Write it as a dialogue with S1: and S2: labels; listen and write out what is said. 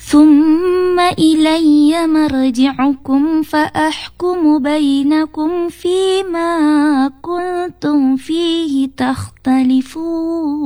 S1: ثم إلي مرجعكم فأحكم بينكم فيما كنتم فيه تختلفون